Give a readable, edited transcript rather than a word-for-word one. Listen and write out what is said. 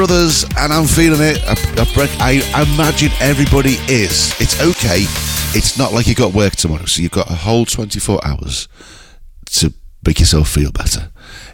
Brothers, and I'm feeling it. I imagine everybody is. It's okay. It's not like you got work tomorrow, so you've got a whole 24 hours to make yourself feel better.